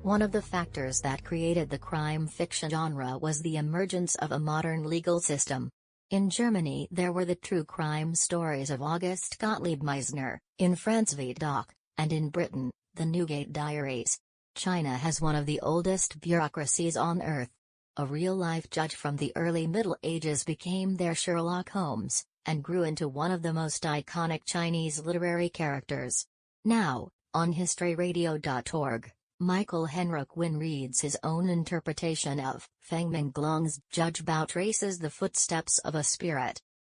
One of the factors that created the crime fiction genre was the emergence of a modern legal system. In Germany there were the true crime stories of August Gottlieb Meisner, in France Vidocq, and in Britain, the Newgate Diaries. China has one of the oldest bureaucracies on Earth. A real-life judge from the early Middle Ages became their Sherlock Holmes, and grew into one of the most iconic Chinese literary characters. Now, on HistoryRadio.org, Michael Henrik Wynn reads his own interpretation of Feng Menglong's Judge Bao traces the footsteps of a spirit.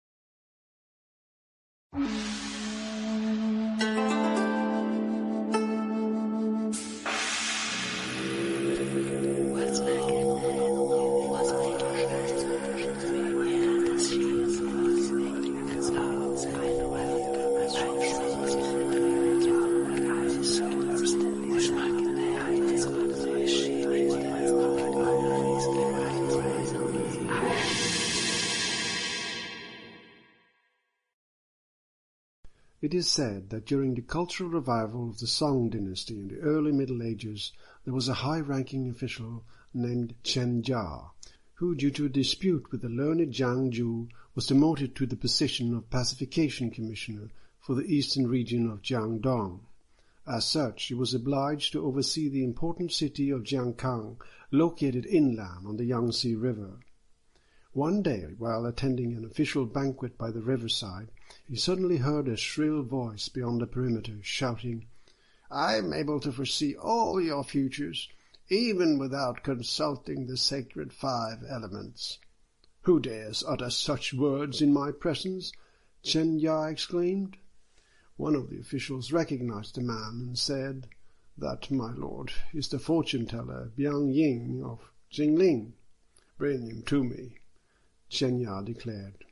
It is said that during the cultural revival of the Song dynasty in the early Middle Ages, there was a high-ranking official named Chen Jia, who, due to a dispute with the learned Zhang Ju, was demoted to the position of Pacification Commissioner for the eastern region of Jiangdong. As such, he was obliged to oversee the important city of Jiangkang, located inland on the Yangtze River. One day, while attending an official banquet by the riverside, he suddenly heard a shrill voice beyond the perimeter shouting, "I am able to foresee all your futures, even without consulting the sacred 5 elements." "Who dares utter such words in my presence?" Chen Ya exclaimed. One of the officials recognized the man and said, "That, my lord, is the fortune-teller Biang Ying of Jingling. Bring him to me," Chen Ya declared.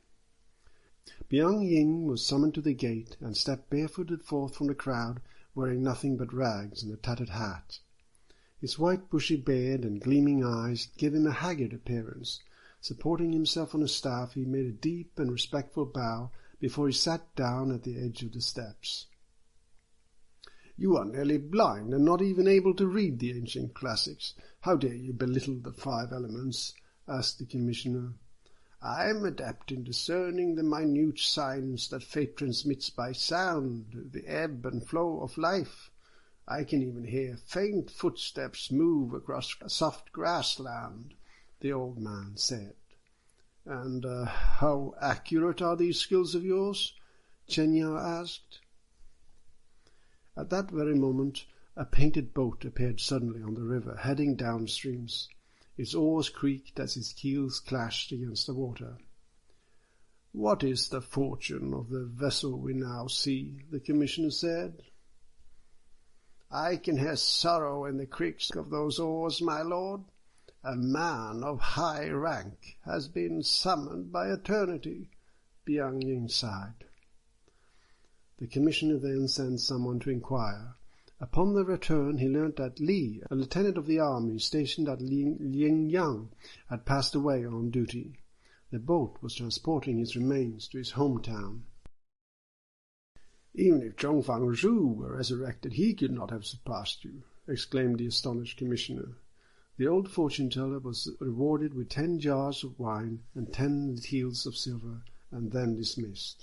Biang Ying was summoned to the gate and stepped barefooted forth from the crowd, wearing nothing but rags and a tattered hat. His white bushy beard and gleaming eyes gave him a haggard appearance. Supporting himself on a staff, he made a deep and respectful bow before he sat down at the edge of the steps. "You are nearly blind and not even able to read the ancient classics. How dare you belittle the 5 elements?" asked the commissioner. "I am adept in discerning the minute signs that fate transmits by sound, the ebb and flow of life. I can even hear faint footsteps move across a soft grassland," the old man said. "And how accurate are these skills of yours?" Chen Ya asked. At that very moment, a painted boat appeared suddenly on the river, heading downstreams. Its oars creaked as its keels clashed against the water. "What is the fortune of the vessel we now see?" the commissioner said. "I can hear sorrow in the creaks of those oars, my lord. A man of high rank has been summoned by eternity," Biang Ying sighed. The commissioner then sent someone to inquire. Upon their return he learnt that Li, a lieutenant of the army stationed at Lingyang, had passed away on duty. The boat was transporting his remains to his hometown. "Even if Zhongfang Zhu were resurrected, he could not have surpassed you," exclaimed the astonished commissioner. The old fortune-teller was rewarded with 10 jars of wine and 10 taels of silver, and then dismissed.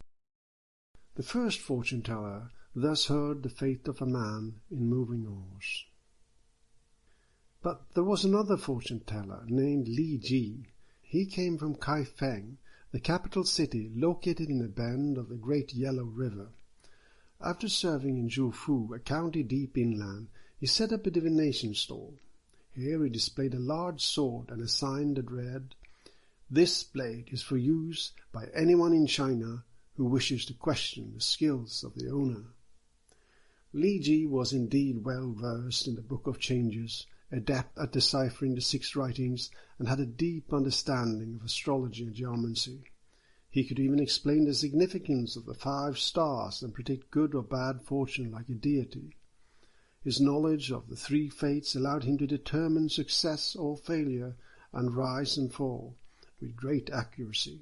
The first fortune-teller thus heard the fate of a man in moving oars. But there was another fortune-teller named Li Ji. He came from Kaifeng, the capital city located in a bend of the Great Yellow River. After serving in Zhufu, a county deep inland, he set up a divination stall. Here he displayed a large sword and a sign that read, "This blade is for use by anyone in China who wishes to question the skills of the owner." Li Ji was indeed well versed in the Book of Changes, adept at deciphering the 6 writings, and had a deep understanding of astrology and geomancy. He could even explain the significance of the 5 stars and predict good or bad fortune like a deity. His knowledge of the 3 fates allowed him to determine success or failure and rise and fall with great accuracy.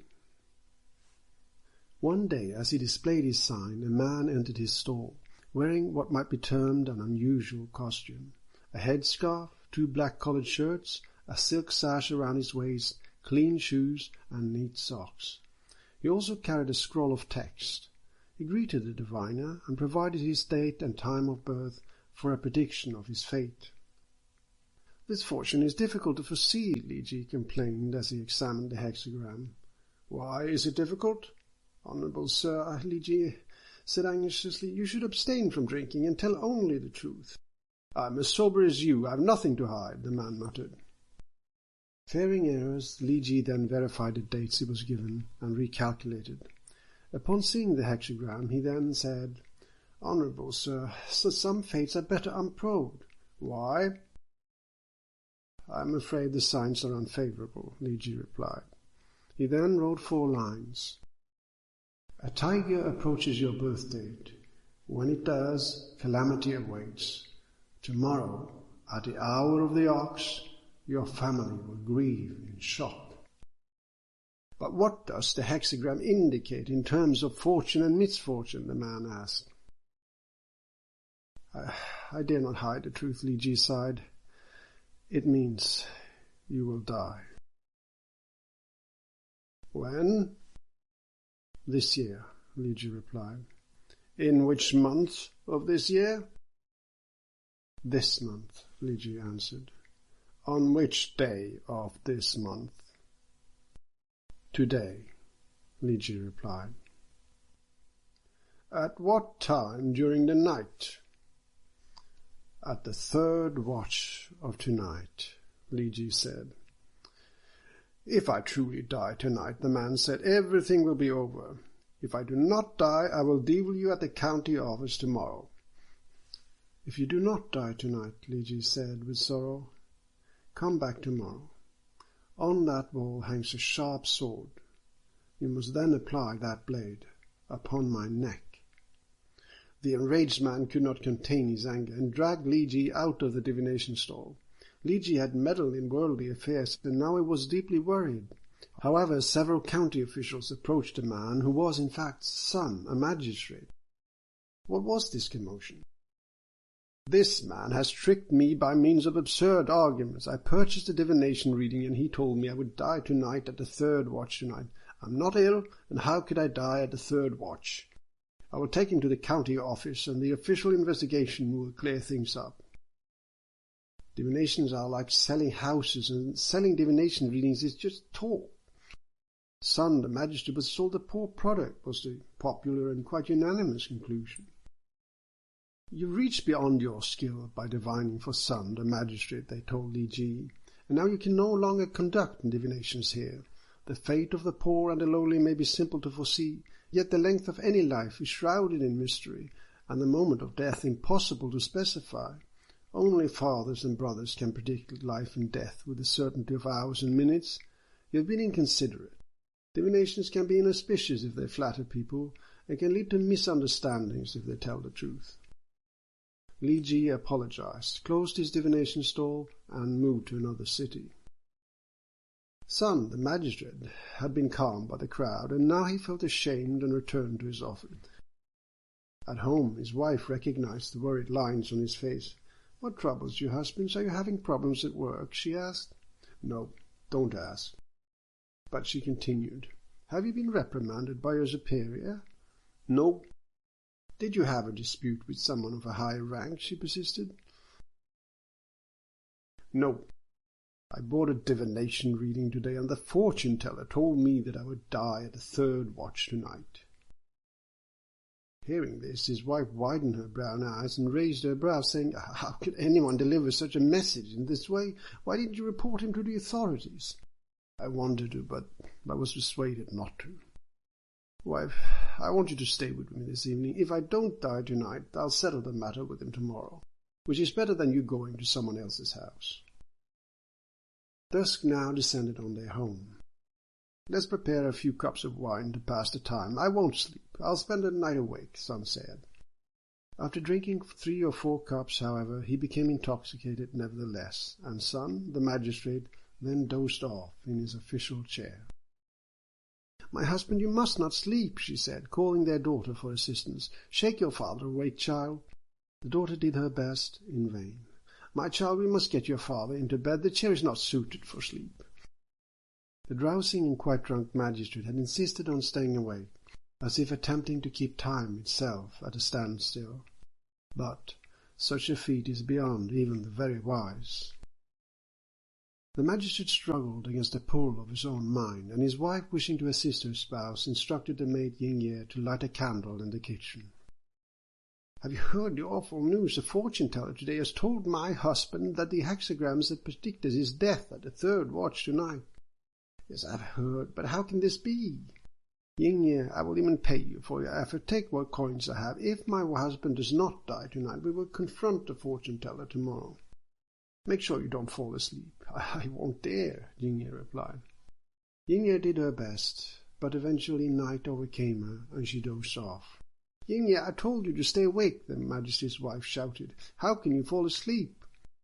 One day, as he displayed his sign, a man entered his stall, wearing what might be termed an unusual costume. a headscarf, 2 black collared shirts, a silk sash around his waist, clean shoes, and neat socks. He also carried a scroll of text. He greeted the diviner and provided his date and time of birth for a prediction of his fate. "This fortune is difficult to foresee," Li Ji complained as he examined the hexagram. "Why is it difficult?" "Honorable Sir," Li Ji said anxiously, "you should abstain from drinking and tell only the truth." "I am as sober as you. I have nothing to hide," the man muttered. Fearing errors, Li Ji then verified the dates he was given and recalculated. Upon seeing the hexagram, he then said, "Honorable Sir, some fates are better unprobed." "Why?" "I am afraid the signs are unfavorable," Li Ji replied. He then wrote 4 lines. "A tiger approaches your birth date. When it does, calamity awaits. Tomorrow, at the hour of the ox, your family will grieve in shock." "But what does the hexagram indicate in terms of fortune and misfortune?" the man asked. I dare not hide the truth," Li Ji sighed. "It means you will die." "When?" "This year," Li Ji replied. "In which month of this year?" "This month," Li Ji answered. "On which day of this month?" "Today," Li Ji replied. "At what time during the night?" "At the 3rd watch of tonight," Li Ji said. "If I truly die tonight," the man said, "everything will be over. If I do not die, I will deal you at the county office tomorrow." "If you do not die tonight," Li Ji said with sorrow, "come back tomorrow. On that wall hangs a sharp sword. You must then apply that blade upon my neck." The enraged man could not contain his anger and dragged Li Ji out of the divination stall. Li Ji had meddled in worldly affairs and now he was deeply worried. However, several county officials approached the man, who was in fact Sun, a magistrate. What was this commotion? "This man has tricked me by means of absurd arguments. I purchased a divination reading and he told me I would die tonight at the 3rd watch tonight. I'm not ill, and how could I die at the 3rd watch? I will take him to the county office and the official investigation will clear things up." Divinations are like selling houses, and selling divination readings is just talk. Sun, the magistrate, was sold a poor product, was the popular and quite unanimous conclusion. "You reached beyond your skill by divining for Sun, the magistrate," they told Li Ji, "and now you can no longer conduct divinations here. The fate of the poor and the lowly may be simple to foresee, yet the length of any life is shrouded in mystery, and the moment of death impossible to specify. Only fathers and brothers can predict life and death with the certainty of hours and minutes. You have been inconsiderate. Divinations can be inauspicious if they flatter people, and can lead to misunderstandings if they tell the truth." Li Ji apologized, closed his divination stall, and moved to another city. Sun, the magistrate, had been calmed by the crowd, and now he felt ashamed and returned to his office. At home, his wife recognized the worried lines on his face. "What troubles you, husband? Are you having problems at work?" she asked. "No, don't ask." But she continued, "Have you been reprimanded by your superior?" "No." "Did you have a dispute with someone of a higher rank?" she persisted. "No. I bought a divination reading today, and the fortune-teller told me that I would die at the 3rd watch tonight." Hearing this, his wife widened her brown eyes and raised her brows, saying, "How could anyone deliver such a message in this way? Why didn't you report him to the authorities?" "I wanted to, but I was persuaded not to." "Wife, I want you to stay with me this evening. If I don't die tonight, I'll settle the matter with him tomorrow, which is better than you going to someone else's house." Dusk now descended on their home. "Let's prepare a few cups of wine to pass the time. I won't sleep. I'll spend the night awake," Sun said. After drinking 3 or 4 cups, however, he became intoxicated nevertheless, and Sun, the magistrate, then dozed off in his official chair. "My husband, you must not sleep," she said, calling their daughter for assistance. "Shake your father awake, child." The daughter did her best, in vain. My child, we must get your father into bed. The chair is not suited for sleep. The drowsing and quite drunk magistrate had insisted on staying awake, as if attempting to keep time itself at a standstill. But such a feat is beyond even the very wise. The magistrate struggled against the pull of his own mind, and his wife, wishing to assist her spouse, instructed the maid Ying-Ye to light a candle in the kitchen. "Have you heard the awful news? The fortune-teller today has told my husband that the hexagrams had predicted his death at the third watch tonight." "Yes, I've heard, but how can this be?" "Ying-Ye, I will even pay you for your effort. Take what coins I have. If my husband does not die tonight, we will confront the fortune-teller tomorrow. Make sure you don't fall asleep." "I won't dare," Ying-Ye replied. Ying-Ye did her best, but eventually night overcame her, and she dozed off. "Ying-Ye, I told you to stay awake," the magistrate's wife shouted. "How can you fall asleep?"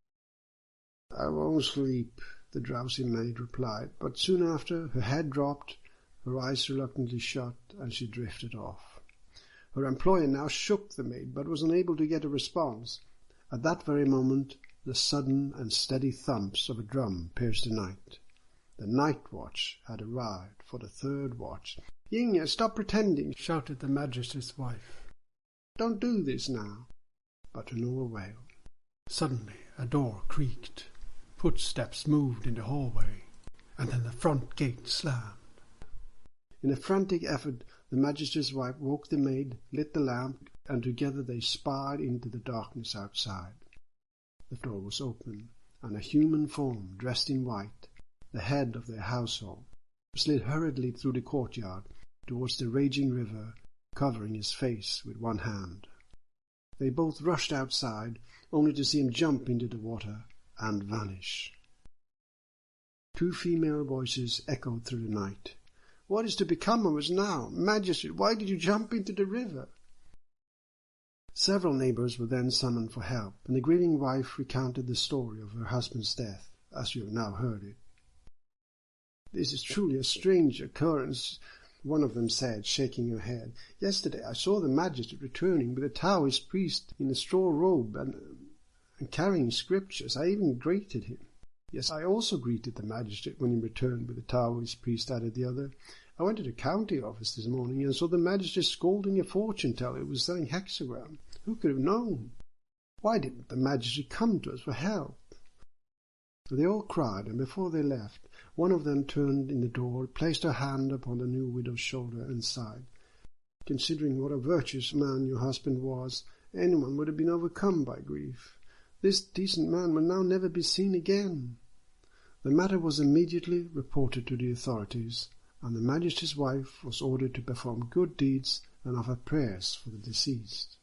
"I won't sleep," the drowsy maid replied, but soon after her head dropped, her eyes reluctantly shut, and she drifted off. Her employer now shook the maid, but was unable to get a response. At that very moment, the sudden and steady thumps of a drum pierced the night. The night watch had arrived for the third watch. "Ying-Ye, stop pretending," shouted the magistrate's wife. "Don't do this now." But to no avail. Suddenly a door creaked. Footsteps moved in the hallway, and then the front gate slammed. In a frantic effort, the magistrate's wife woke the maid, lit the lamp, and together they spied into the darkness outside. The door was open, and a human form, dressed in white, the head of their household, slid hurriedly through the courtyard towards the raging river, covering his face with one hand. They both rushed outside, only to see him jump into the water and vanish. Two female voices echoed through the night. "What is to become of us now? Magistrate, why did you jump into the river?" Several neighbors were then summoned for help, and the grieving wife recounted the story of her husband's death, as you have now heard it. "This is truly a strange occurrence," one of them said, shaking her head. "Yesterday I saw the magistrate returning with a Taoist priest in a straw robe and carrying scriptures. I even greeted him." "Yes, I also greeted the magistrate when he returned with the Taoist priest," added the other. "I went to the county office this morning and saw the magistrate scolding a fortune-teller who was selling hexagram. Who could have known? Why didn't the magistrate come to us for help?" They all cried, and before they left, one of them turned in the door, placed her hand upon the new widow's shoulder, and sighed. "Considering what a virtuous man your husband was, anyone would have been overcome by grief. This decent man will now never be seen again." The matter was immediately reported to the authorities, and the magistrate's wife was ordered to perform good deeds and offer prayers for the deceased.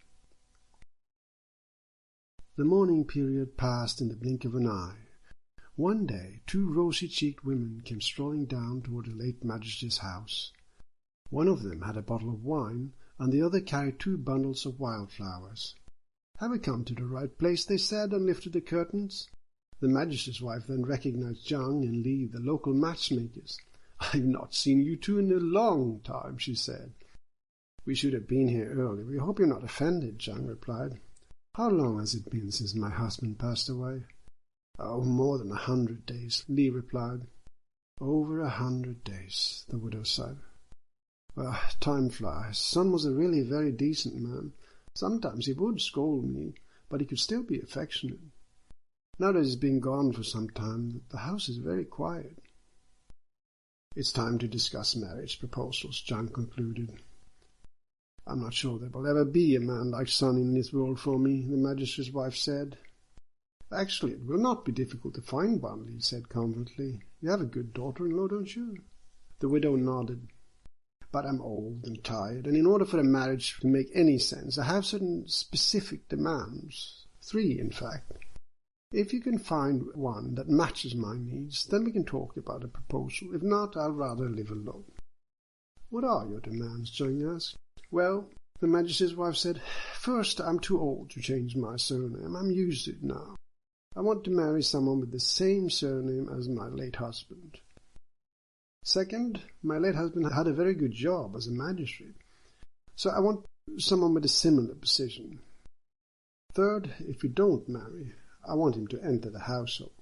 The mourning period passed in the blink of an eye. One day 2 rosy-cheeked women came strolling down toward the late magistrate's house. One of them had a bottle of wine, and the other carried 2 bundles of wildflowers. "Have we come to the right place?" they said, and lifted the curtains. The magistrate's wife then recognized Zhang and Li, the local matchmakers. "I've not seen you two in a long time," she said. "We should have been here early. We hope you're not offended," Zhang replied. "How long has it been since my husband passed away?" "Oh, more than 100 days, Li replied. "Over 100 days, the widow sighed. "Well, time flies. Son was a really very decent man. Sometimes he would scold me, but he could still be affectionate. Now that he's been gone for some time, the house is very quiet." "It's time to discuss marriage proposals," Zhang concluded. "I'm not sure there will ever be a man like Son in this world for me," the magistrate's wife said. "Actually, it will not be difficult to find one," Li said confidently. "You have a good daughter-in-law, don't you?" The widow nodded. "But I'm old and tired, and in order for a marriage to make any sense, I have certain specific demands. 3, in fact. If you can find one that matches my needs, then we can talk about a proposal. If not, I'll rather live alone." "What are your demands?" Zhang asked. "Well," the magistrate's wife said, "first, I'm too old to change my surname. I'm used to it now. I want to marry someone with the same surname as my late husband. Second, my late husband had a very good job as a magistrate, so I want someone with a similar position. Third, if we don't marry, I want him to enter the household.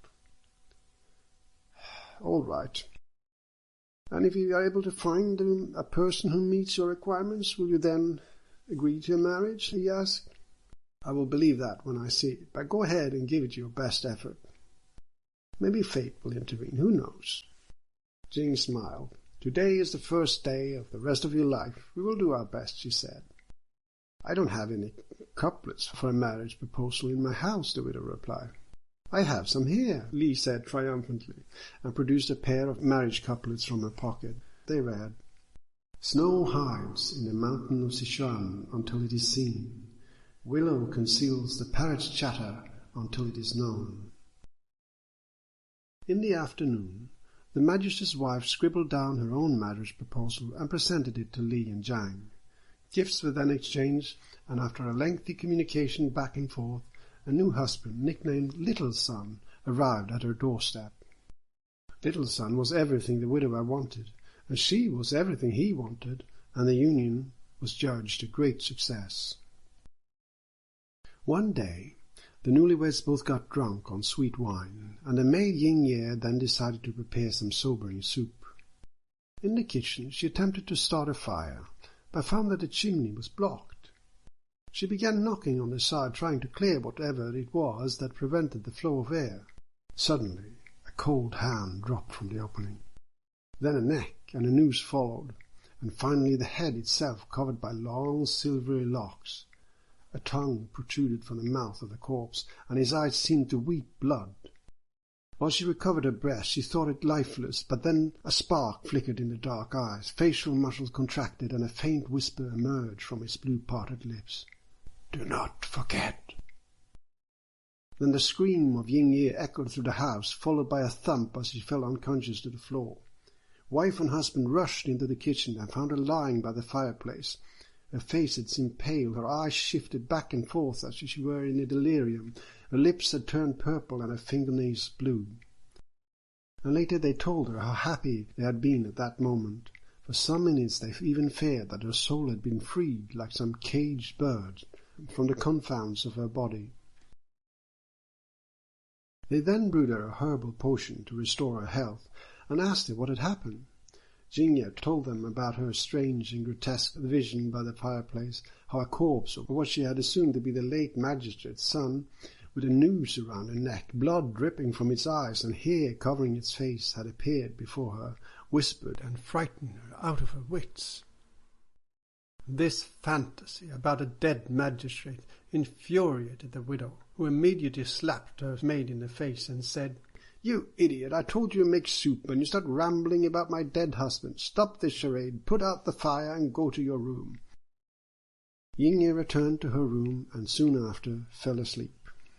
All right. And if you are able to find a person who meets your requirements, will you then agree to a marriage? He asked. I will believe that when I see it, but go ahead and give it your best effort. Maybe fate will intervene, who knows? Jing smiled. Today is the first day of the rest of your life. We will do our best, she said. I don't have any couplets for a marriage proposal in my house, the widow replied. I have some here, Li said triumphantly, and produced a pair of marriage couplets from her pocket. They read, Snow hides in the mountain of Sichuan until it is seen. Willow conceals the parrot's chatter until it is known. In the afternoon, the magistrate's wife scribbled down her own marriage proposal and presented it to Li and Zhang. Gifts were then exchanged, and after a lengthy communication back and forth, a new husband, nicknamed Little Sun, arrived at her doorstep. Little Sun was everything the widower wanted, and she was everything he wanted, and the union was judged a great success. One day, the newlyweds both got drunk on sweet wine, and the maid Ying Ye then decided to prepare some sobering soup. In the kitchen, she attempted to start a fire, but found that the chimney was blocked. She began knocking on the side, trying to clear whatever it was that prevented the flow of air. Suddenly, a cold hand dropped from the opening. Then a neck and a noose followed, and finally the head itself covered by long silvery locks. A tongue protruded from the mouth of the corpse, and his eyes seemed to weep blood. While she recovered her breath, she thought it lifeless, but then a spark flickered in the dark eyes, facial muscles contracted, and a faint whisper emerged from its blue-parted lips. Do not forget. Then the scream of Ying Ye echoed through the house, followed by a thump as she fell unconscious to the floor. Wife and husband rushed into the kitchen and found her lying by the fireplace. Her face had seemed pale, her eyes shifted back and forth as if she were in a delirium, her lips had turned purple and her fingernails blue. And later they told her how happy they had been at that moment. For some minutes they even feared that her soul had been freed, like some caged bird, from the confounds of her body. They then brewed her a herbal potion to restore her health, and asked her what had happened. Jingye told them about her strange and grotesque vision by the fireplace, how a corpse, or what she had assumed to be the late magistrate's son, with a noose around her neck, blood dripping from its eyes, and hair covering its face, had appeared before her, whispered and frightened her out of her wits. This fantasy about a dead magistrate infuriated the widow, who immediately slapped her maid in the face and said, You idiot, I told you to make soup, and you start rambling about my dead husband. Stop this charade, put out the fire, and go to your room. Yingye returned to her room, and soon after fell asleep.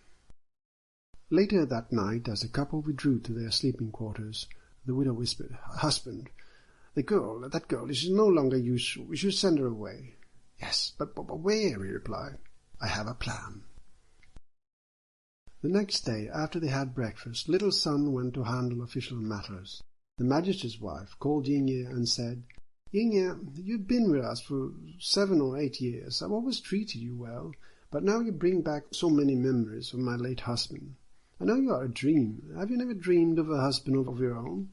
Later that night, as the couple withdrew to their sleeping quarters, the widow whispered, Husband, that girl is no longer useful. We should send her away. Yes, but where? He replied. I have a plan. The next day, after they had breakfast, Little Sun went to handle official matters. The magistrate's wife called Yingye and said, Yingye, you've been with us for 7 or 8 years. I've always treated you well, but now you bring back so many memories of my late husband. I know you are a dream. Have you never dreamed of a husband of your own?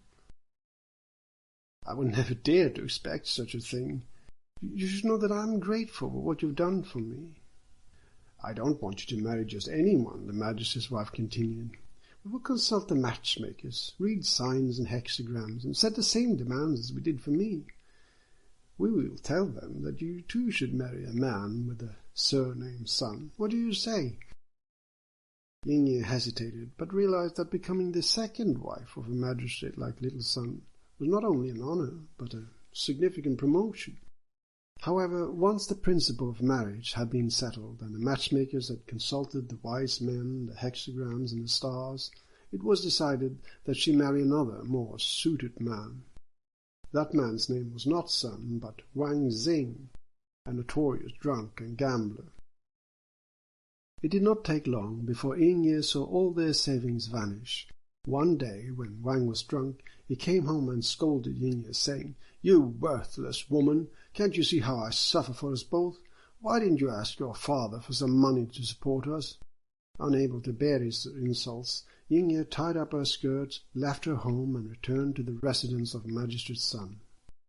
I would never dare to expect such a thing. You should know that I am grateful for what you've done for me. I don't want you to marry just anyone, the magistrate's wife continued. We will consult the matchmakers, read signs and hexagrams, and set the same demands as we did for me. We will tell them that you too should marry a man with a surname Sun. What do you say? Yingye hesitated, but realized that becoming the second wife of a magistrate like Little Sun was not only an honor, but a significant promotion. However, once the principle of marriage had been settled, and the matchmakers had consulted the wise men, the hexagrams, and the stars, it was decided that she marry another, more suited man. That man's name was not Sun, but Wang Xing, a notorious drunk and gambler. It did not take long before Yingye saw all their savings vanish. One day, when Wang was drunk, he came home and scolded Yingye, saying, You worthless woman! Can't you see how I suffer for us both? Why didn't you ask your father for some money to support us? Unable to bear his insults, Yin-Ye tied up her skirts, left her home, and returned to the residence of the magistrate's son.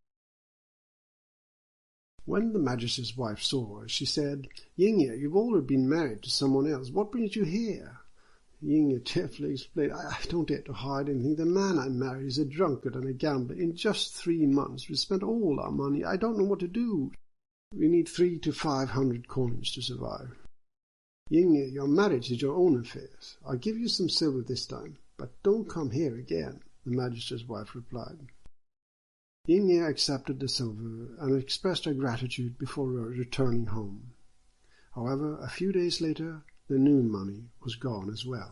When the magistrate's wife saw her, she said, "Yin-Ye, you've already been married to someone else. What brings you here?" Yin-Ye tearfully explained, I don't dare to hide anything. The man I married is a drunkard and a gambler. In just 3 months we spent all our money. I don't know what to do. We need 300 to 500 coins to survive. Yin-Ye, your marriage is your own affair. I'll give you some silver this time, but don't come here again, the magistrate's wife replied. Yin-Ye accepted the silver and expressed her gratitude before returning home. However, a few days later, the new money was gone as well.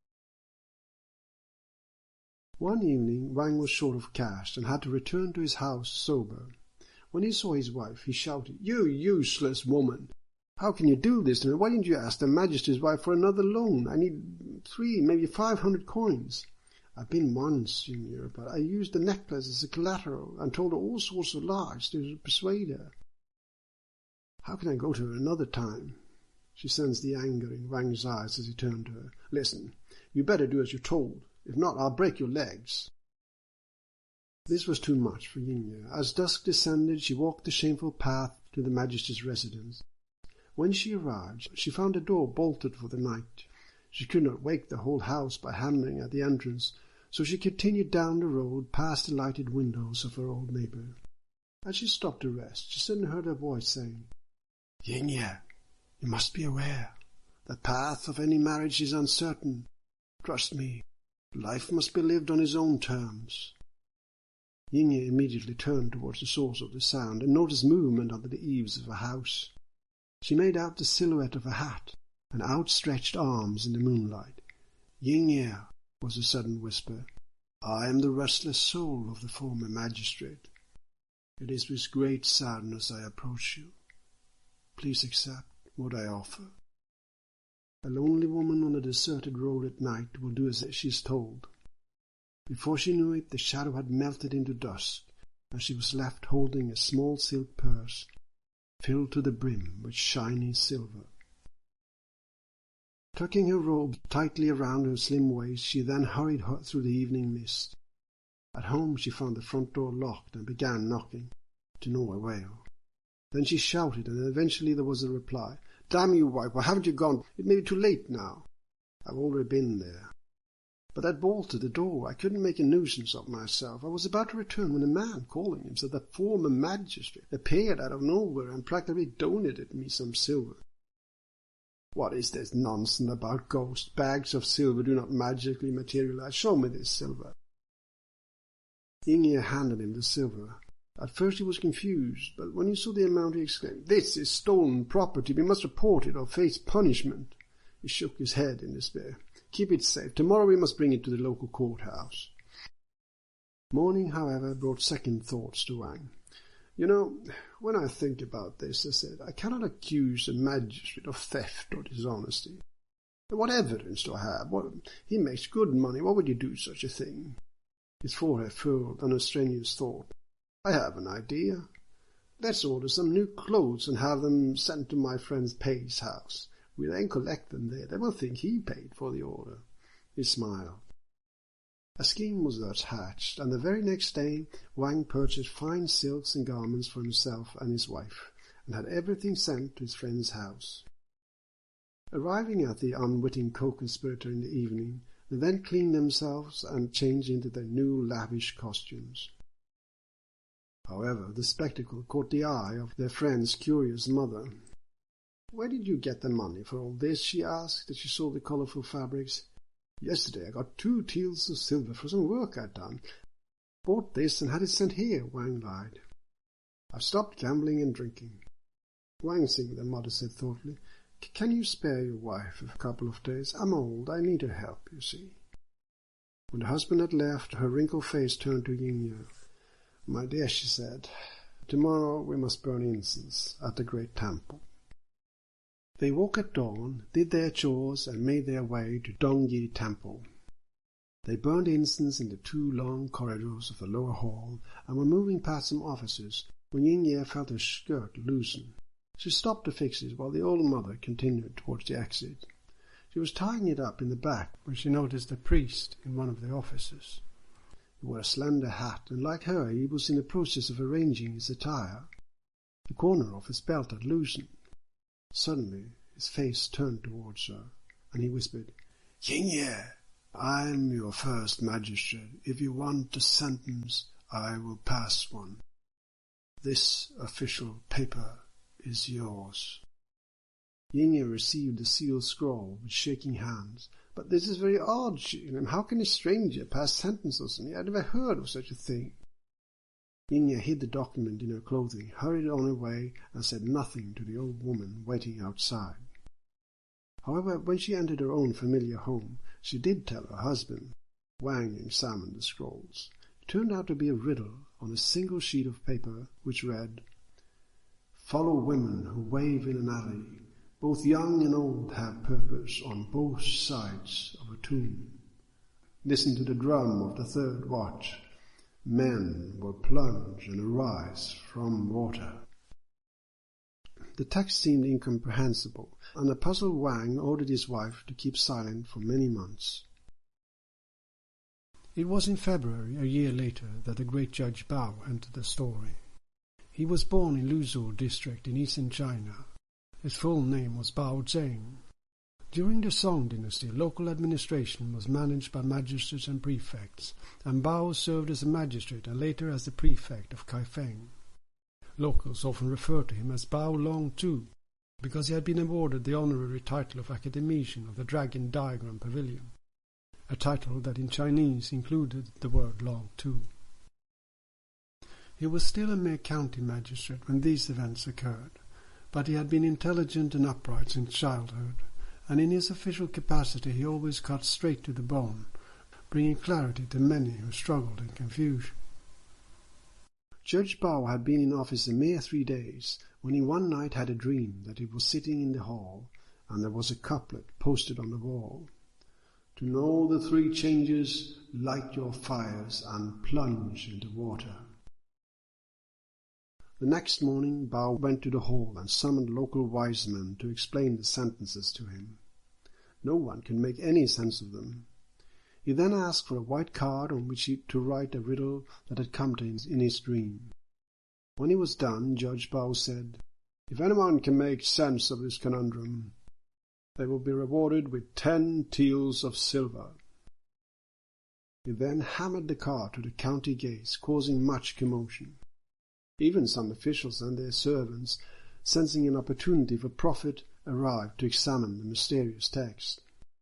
One evening, Wang was short of cash and had to return to his house sober. When he saw his wife, he shouted, "You useless woman! How can you do this to me? Why didn't you ask the magistrate's wife for another loan? I need 300, maybe 500 coins. I've been once, Yin-Ye, but I used the necklace as a collateral and told her all sorts of lies to persuade her. How can I go to her another time?" She sensed the anger in Wang's eyes as he turned to her. "Listen, you better do as you're told. If not, I'll break your legs." This was too much for Yin-Ye. As dusk descended, she walked the shameful path to the magistrate's residence. When she arrived, she found the door bolted for the night. She could not wake the whole house by hammering at the entrance, so she continued down the road past the lighted windows of her old neighbor. As she stopped to rest, she suddenly heard a voice saying, "Yin-Ye, you must be aware. The path of any marriage is uncertain. Trust me, life must be lived on its own terms." Yin-Ye immediately turned towards the source of the sound and noticed movement under the eaves of a house. She made out the silhouette of a hat and outstretched arms in the moonlight. "Yin-Ye," was a sudden whisper, "I am the restless soul of the former magistrate. It is with great sadness I approach you. Please accept what I offer." A lonely woman on a deserted road at night will do as she is told. Before she knew it, the shadow had melted into dusk, and she was left holding a small silk purse, filled to the brim with shiny silver. Tucking her robe tightly around her slim waist, she then hurried through the evening mist. At home she found the front door locked and began knocking, to no avail. Then she shouted, and eventually there was a reply. "Damn you, wife, why haven't you gone? It may be too late now." "I've already been there." "But I'd bolted the door. I couldn't make a nuisance of myself. I was about to return when a man, calling himself the former magistrate, appeared out of nowhere and practically donated me some silver." "What is this nonsense about ghosts? Bags of silver do not magically materialize. Show me this silver." Yin-Ye handed him the silver. At first he was confused, but when he saw the amount he exclaimed, "This is stolen property. We must report it or face punishment." He shook his head in despair. "Keep it safe. Tomorrow we must bring it to the local courthouse." Morning, however, brought second thoughts to Wang. "You know, when I think about this," I said, "I cannot accuse a magistrate of theft or dishonesty. What evidence do I have? He makes good money. Why would he do such a thing?" His forehead furrowed on a strenuous thought. "I have an idea. Let's order some new clothes and have them sent to my friend Pei's house. We then collect them there. They will think he paid for the order." He smiled. A scheme was thus hatched, and the very next day Wang purchased fine silks and garments for himself and his wife, and had everything sent to his friend's house. Arriving at the unwitting co-conspirator in the evening, they then cleaned themselves and changed into their new lavish costumes. However, the spectacle caught the eye of their friend's curious mother. "Where did you get the money for all this?" she asked as she saw the colorful fabrics. "Yesterday I got 2 taels of silver for some work I'd done. Bought this and had it sent here," Wang lied. "I've stopped gambling and drinking." "Wang Xing," the mother said thoughtfully, "can you spare your wife a couple of days? I'm old. I need her help, you see." When the husband had left, her wrinkled face turned to Yin-Ye. "My dear," she said, "tomorrow we must burn incense at the great temple." They woke at dawn, did their chores, and made their way to Dongyi Temple. They burned incense in the 2 long corridors of the lower hall, and were moving past some officers when Yin-Ye felt her skirt loosen. She stopped to fix it while the old mother continued towards the exit. She was tying it up in the back when she noticed a priest in one of the offices. He wore a slender hat, and like her, he was in the process of arranging his attire. The corner of his belt had loosened. Suddenly his face turned towards her, and he whispered, "Yingye, I am your first magistrate. If you want a sentence, I will pass one. This official paper is yours." Yingye received the sealed scroll with shaking hands. "But this is very odd," and "how can a stranger pass sentences on me? I never heard of such a thing." Yingye hid the document in her clothing, hurried on her way, and said nothing to the old woman waiting outside. However, when she entered her own familiar home, she did tell her husband. Wang examined the scrolls. It turned out to be a riddle on a single sheet of paper, which read, "Follow women who wave in an alley. Both young and old have purpose on both sides of a tomb. Listen to the drum of the third watch. Men will plunge and arise from water." The text seemed incomprehensible, and the puzzled Wang ordered his wife to keep silent for many months. It was in February, a year later, that the great Judge Bao entered the story. He was born in Luzhou district in eastern China. His full name was Bao Zheng. During the Song dynasty, local administration was managed by magistrates and prefects, and Bao served as a magistrate and later as the prefect of Kaifeng. Locals often referred to him as Bao Long Tu, because he had been awarded the honorary title of Academician of the Dragon Diagram Pavilion, a title that in Chinese included the word Long Tu. He was still a mere county magistrate when these events occurred, but he had been intelligent and upright since childhood, and in his official capacity he always cut straight to the bone, bringing clarity to many who struggled in confusion. Judge Bao had been in office a mere 3 days, when he one night had a dream that he was sitting in the hall, and there was a couplet posted on the wall. "To know the 3 changes, light your fires and plunge into water." The next morning Bao went to the hall and summoned local wise men to explain the sentences to him. No one could make any sense of them. He then asked for a white card on which to write a riddle that had come to him in his dream. When he was done, Judge Bao said, "If anyone can make sense of this conundrum, they will be rewarded with 10 taels of silver." He then hammered the card to the county gates, causing much commotion. Even some officials and their servants, sensing an opportunity for profit, arrived to examine the mysterious text.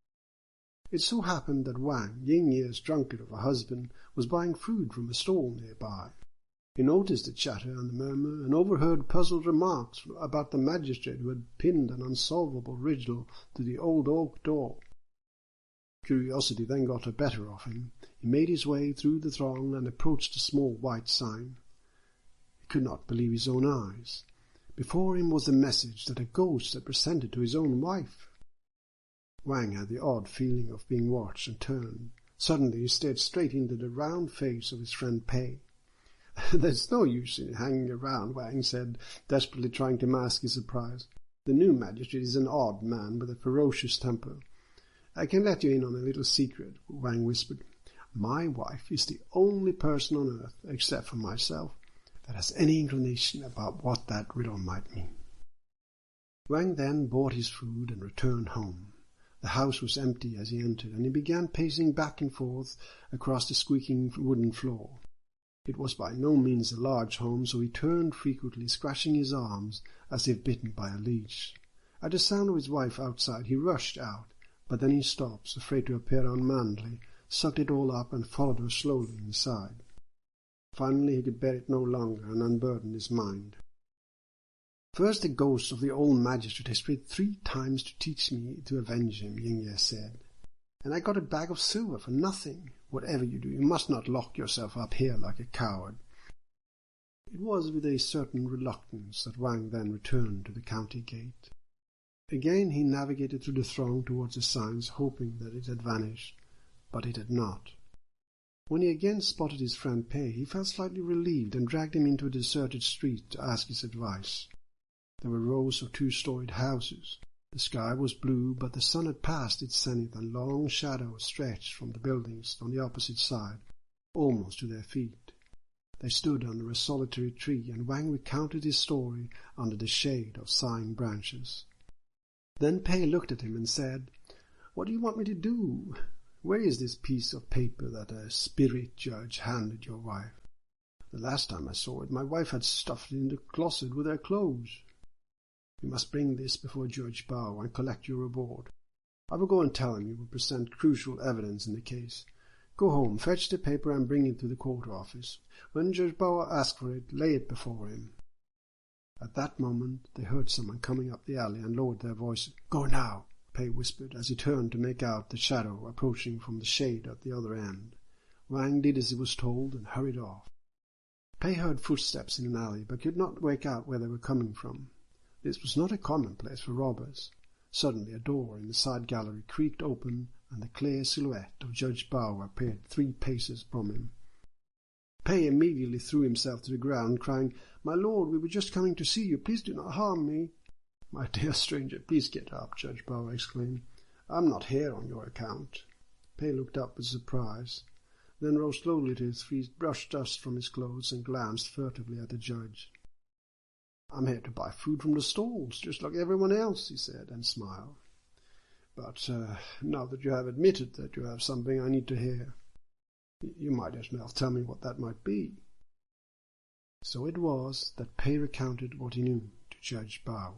It so happened that Wang, Yingye's drunkard of a husband, was buying food from a stall nearby. He noticed the chatter and the murmur, and overheard puzzled remarks about the magistrate who had pinned an unsolvable riddle to the old oak door. Curiosity then got the better of him. He made his way through the throng and approached a small white sign. He could not believe his own eyes. Before him was the message that a ghost had presented to his own wife. Wang had the odd feeling of being watched and turned. Suddenly he stared straight into the round face of his friend Pei. "There's no use in hanging around," Wang said, desperately trying to mask his surprise. "The new magistrate is an odd man with a ferocious temper." "I can let you in on a little secret," Wang whispered. "My wife is the only person on earth, except for myself, that has any inclination about what that riddle might mean." Wang then bought his food and returned home. The house was empty as he entered, and he began pacing back and forth across the squeaking wooden floor. It was by no means a large home, so he turned frequently, scratching his arms as if bitten by a leech. At the sound of his wife outside, he rushed out, but then he stopped, afraid to appear unmanly, sucked it all up, and followed her slowly inside. Finally he could bear it no longer, and unburdened his mind. "First the ghost of the old magistrate has prayed 3 times to teach me to avenge him," Yingye said. "And I got a bag of silver for nothing. Whatever you do, you must not lock yourself up here like a coward." It was with a certain reluctance that Wang then returned to the county gate. Again he navigated through the throng towards the signs, hoping that it had vanished, but it had not. When he again spotted his friend Pei, he felt slightly relieved and dragged him into a deserted street to ask his advice. There were rows of 2-storied houses. The sky was blue, but the sun had passed its zenith, and long shadows stretched from the buildings on the opposite side, almost to their feet. They stood under a solitary tree, and Wang recounted his story under the shade of sighing branches. Then Pei looked at him and said, "What do you want me to do? Where is this piece of paper that a spirit judge handed your wife? The last time I saw it, my wife had stuffed it in the closet with her clothes. You must bring this before Judge Bao and collect your reward. I will go and tell him you will present crucial evidence in the case. Go home, fetch the paper and bring it to the court office. When Judge Bao asks for it, lay it before him." At that moment they heard someone coming up the alley and lowered their voices. "Go now," Pei whispered as he turned to make out the shadow approaching from the shade at the other end. Wang did as he was told and hurried off. Pei heard footsteps in an alley, but could not make out where they were coming from. This was not a common place for robbers. Suddenly a door in the side gallery creaked open, and the clear silhouette of Judge Bao appeared 3 paces from him. Pei immediately threw himself to the ground, crying, "My lord, we were just coming to see you. Please do not harm me." "My dear stranger, please get up," Judge Bao exclaimed. "I am not here on your account." Pei looked up with surprise, then rose slowly to his feet, brushed dust from his clothes, and glanced furtively at the judge. "I'm here to buy food from the stalls, just like everyone else," he said, and smiled. "But now that you have admitted that you have something I need to hear, you might as well tell me what that might be." So it was that Pei recounted what he knew to Judge Bao.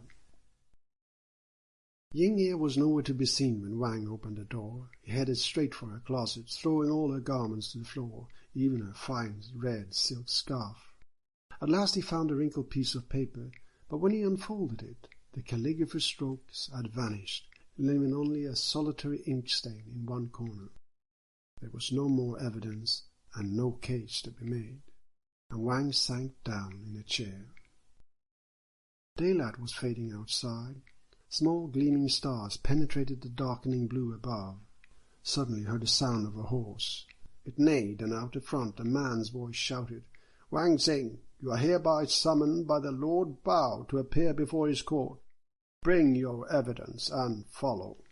Ying Ye was nowhere to be seen when Wang opened the door. He headed straight for her closet, throwing all her garments to the floor, even her fine red silk scarf. At last he found a wrinkled piece of paper, but when he unfolded it, the calligrapher's strokes had vanished, leaving only a solitary ink stain in one corner. There was no more evidence and no case to be made, and Wang sank down in a chair. Daylight was fading outside. Small gleaming stars penetrated the darkening blue above. Suddenly he heard the sound of a horse. It neighed, and out in front a man's voice shouted, "Wang Xing, you are hereby summoned by the Lord Bao to appear before his court. Bring your evidence and follow."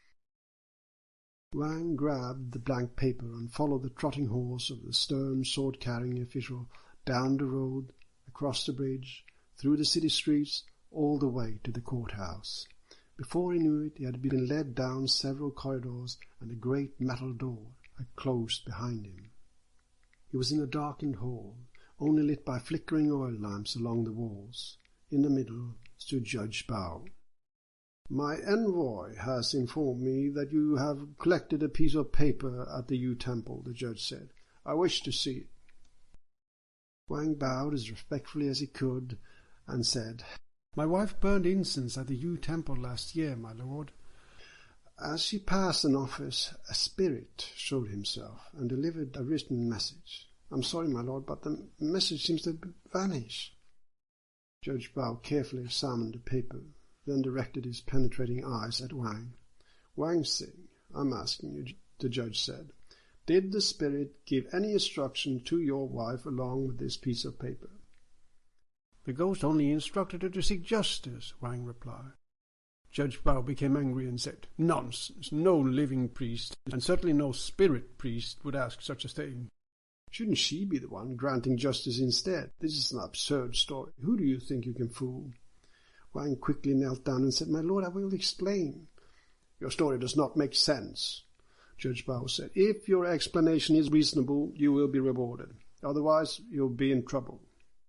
Wang grabbed the blank paper and followed the trotting horse of the stern, sword-carrying official down the road, across the bridge, through the city streets, all the way to the courthouse. Before he knew it, he had been led down several corridors, and a great metal door had closed behind him. He was in a darkened hall, only lit by flickering oil lamps along the walls. In the middle stood Judge Bao. "My envoy has informed me that you have collected a piece of paper at the Yu Temple," the judge said. "I wish to see it." Wang bowed as respectfully as he could and said, "My wife burned incense at the Yu Temple last year, my lord." As she passed an office, a spirit showed himself and delivered a written message. "I'm sorry, my lord, but the message seems to vanish." Judge Bao carefully examined the paper, then directed his penetrating eyes at Wang. "Wang Xing, I'm asking you," the judge said, "did the spirit give any instruction to your wife along with this piece of paper?" "The ghost only instructed her to seek justice," Wang replied. Judge Bao became angry and said, "Nonsense! No living priest, and certainly no spirit priest, would ask such a thing." "Shouldn't she be the one granting justice instead? This is an absurd story. Who do you think you can fool?" Wang quickly knelt down and said, "My lord, I will explain." "Your story does not make sense," Judge Bao said. "If your explanation is reasonable, you will be rewarded. Otherwise, you'll be in trouble."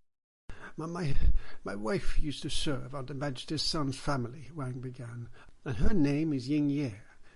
My wife used to serve under Majesty's Son's family," Wang began, "and her name is Ying Ye.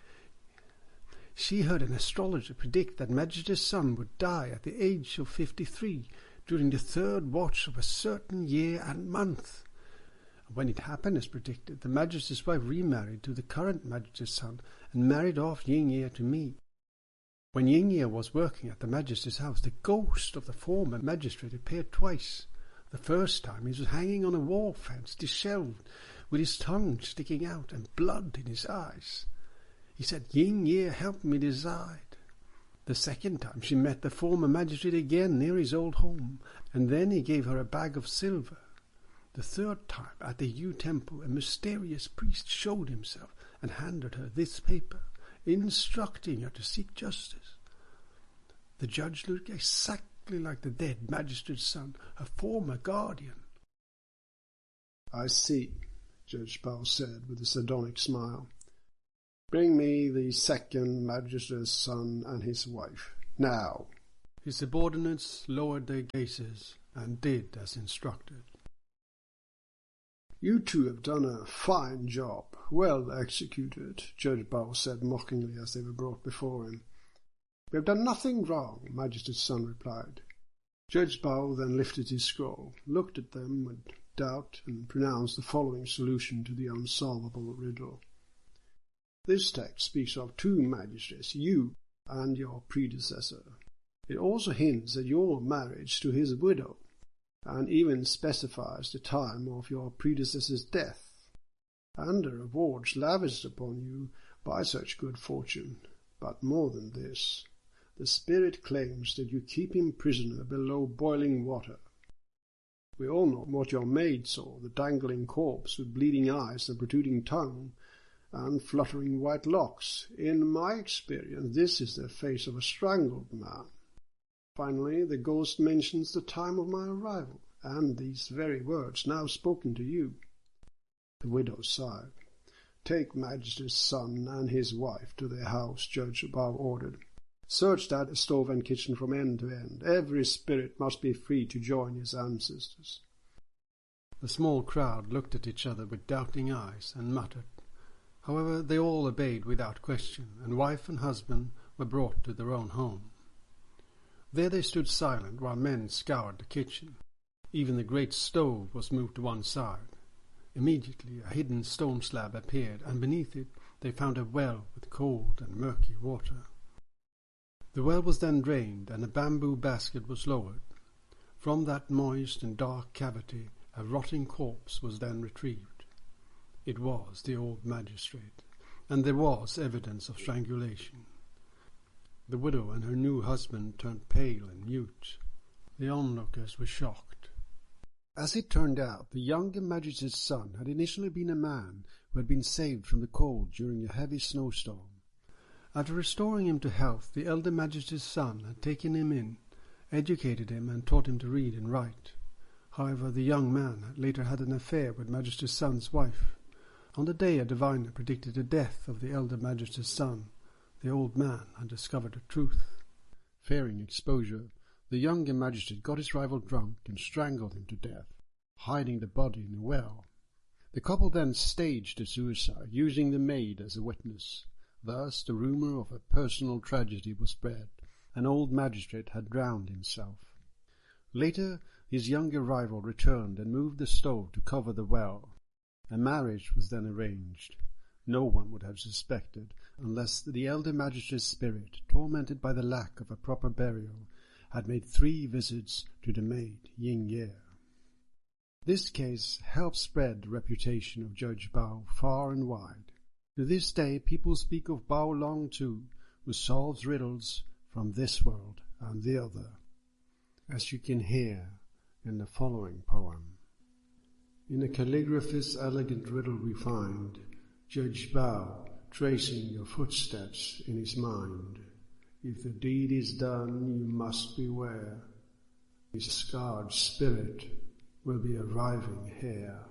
She heard an astrologer predict that Majesty's Son would die at the age of 53 during the 3rd watch of a certain year and month. When it happened as predicted, the Majesty's wife remarried to the current Majesty's Son and married off Ying Ye to me. When Ying Ye was working at the Majesty's house, the ghost of the former magistrate appeared twice. The first time he was hanging on a wall fence, dishevelled, with his tongue sticking out and blood in his eyes. He said, 'Ying Ye, help me decide.' The second time she met the former magistrate again near his old home, and then he gave her a bag of silver. The third time at the Yu Temple a mysterious priest showed himself and handed her this paper, instructing her to seek justice. The judge looked exactly like the dead magistrate's son, her former guardian. "I see," Judge Bao said with a sardonic smile. "Bring me the second magistrate's son and his wife, now." His subordinates lowered their gazes and did as instructed. "You two have done a fine job, well executed," Judge Bao said mockingly as they were brought before him. "We have done nothing wrong," Magistrate's son replied. Judge Bao then lifted his scroll, looked at them with doubt, and pronounced the following solution to the unsolvable riddle. "This text speaks of two magistrates, you and your predecessor. It also hints at your marriage to his widow, and even specifies the time of your predecessor's death, and the rewards lavished upon you by such good fortune. But more than this, the spirit claims that you keep him prisoner below boiling water. We all know what your maid saw, the dangling corpse with bleeding eyes and protruding tongue and fluttering white locks. In my experience, this is the face of a strangled man. Finally, the ghost mentions the time of my arrival, and these very words now spoken to you." The widow sighed. "Take Magistrate's son and his wife to their house," Judge Bao ordered. "Search that stove and kitchen from end to end. Every spirit must be free to join his ancestors." The small crowd looked at each other with doubting eyes and muttered. However, they all obeyed without question, and wife and husband were brought to their own home. There they stood silent while men scoured the kitchen. Even the great stove was moved to one side. Immediately a hidden stone slab appeared, and beneath it they found a well with cold and murky water. The well was then drained, and a bamboo basket was lowered. From that moist and dark cavity a rotting corpse was then retrieved. It was the old magistrate, and there was evidence of strangulation. The widow and her new husband turned pale and mute. The onlookers were shocked. As it turned out, the younger magistrate's son had initially been a man who had been saved from the cold during a heavy snowstorm. After restoring him to health, the elder magistrate's son had taken him in, educated him, and taught him to read and write. However, the young man had later had an affair with magistrate's son's wife. On the day a diviner predicted the death of the elder magistrate's son, the old man had discovered the truth. Fearing exposure, the younger magistrate got his rival drunk and strangled him to death, hiding the body in a well. The couple then staged the suicide, using the maid as a witness. Thus the rumor of a personal tragedy was spread. An old magistrate had drowned himself. Later, his younger rival returned and moved the stove to cover the well. A marriage was then arranged. No one would have suspected, unless the elder magistrate's spirit, tormented by the lack of a proper burial, had made 3 visits to the maid Ying Ye. This case helped spread the reputation of Judge Bao far and wide. To this day people speak of Bao Long Tu, who solves riddles from this world and the other, as you can hear in the following poem. In a calligraphist's elegant riddle we find Judge Bao tracing your footsteps in his mind. If the deed is done, you must beware. His scarred spirit will be arriving here.